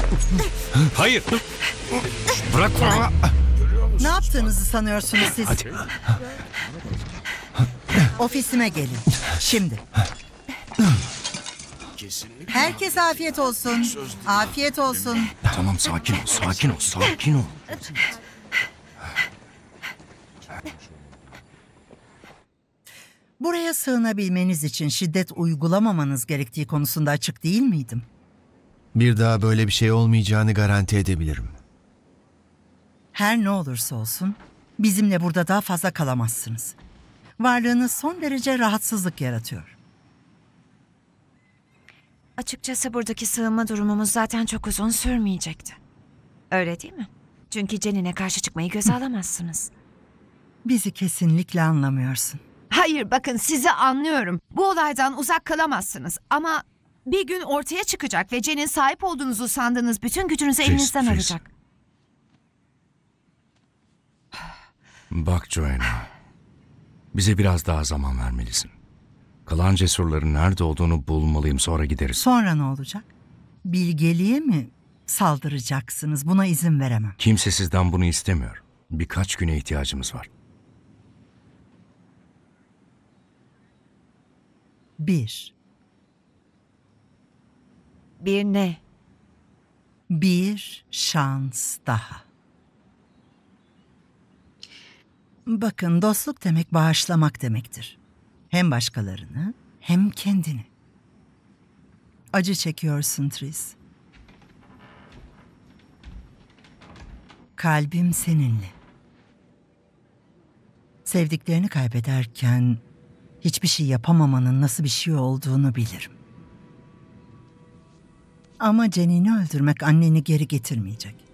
Hayır. Bırak bana. Ne yaptığınızı sanıyorsunuz siz? Hadi. Ofisime gelin. Şimdi. Herkese afiyet olsun. Afiyet olsun. Tamam, sakin ol, sakin ol, sakin ol. Buraya sığınabilmeniz için şiddet uygulamamanız gerektiği konusunda açık değil miydim? Bir daha böyle bir şey olmayacağını garanti edebilirim. Her ne olursa olsun bizimle burada daha fazla kalamazsınız. Varlığınız son derece rahatsızlık yaratıyor. Açıkçası buradaki sığınma durumumuz zaten çok uzun sürmeyecekti. Öyle değil mi? Çünkü Cenin'e karşı çıkmayı göze alamazsınız. Bizi kesinlikle anlamıyorsun. Hayır, bakın sizi anlıyorum. Bu olaydan uzak kalamazsınız. Ama bir gün ortaya çıkacak ve Cen'in sahip olduğunuzu sandığınız bütün gücünüzü elinizden Tris. alacak. Bak Joanna, bize biraz daha zaman vermelisin. Kalan cesurların nerede olduğunu bulmalıyım, sonra gideriz. Sonra ne olacak? Bilgeliğe mi saldıracaksınız? Buna izin veremem. Kimse sizden bunu istemiyor. Birkaç güne ihtiyacımız var. 1. Bir ne? Bir şans daha. Bakın, dostluk demek bağışlamak demektir. Hem başkalarını hem kendini. Acı çekiyorsun Tris. Kalbim seninle. Sevdiklerini kaybederken hiçbir şey yapamamanın nasıl bir şey olduğunu bilirim. Ama Cenin'i öldürmek anneni geri getirmeyecek.